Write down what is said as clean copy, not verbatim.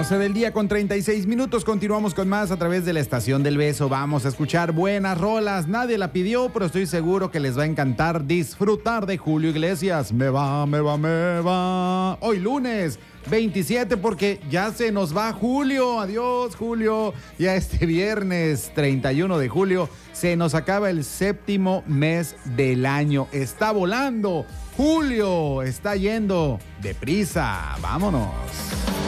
12 del día con 36 minutos. Continuamos con más a través de la Estación del Beso. Vamos a escuchar buenas rolas. Nadie la pidió, pero estoy seguro que les va a encantar disfrutar de Julio Iglesias. Me va, me va, me va. Hoy lunes 27, porque ya se nos va julio. Adiós, Julio. Ya este viernes 31 de julio se nos acaba el séptimo mes del año. Está volando. Julio está yendo deprisa. Vámonos.